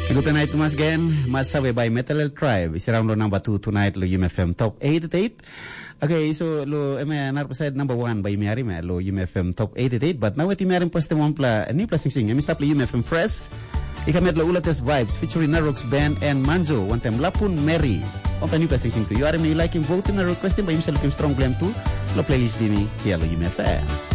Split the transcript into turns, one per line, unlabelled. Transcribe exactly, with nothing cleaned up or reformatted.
Good night to us again. Masabi by Metal Tribe. It's around number two tonight. Lo U M F M top eighty-eight. Okay, so lo eme anar pasad number one by Miari me lo U M F M top eighty-eight. But now iti Miari poste mo pla ni pla sing sing. Emi stop lo U M F M fresh. Ikamet lo ulates vibes featuring Narox Band and Manjo. One time Lapun Mary. Opa ni pla sing sing to you. Are me like him vote in a requesting by himself him strong blame too. Lo playlist bini kia lo U M F M.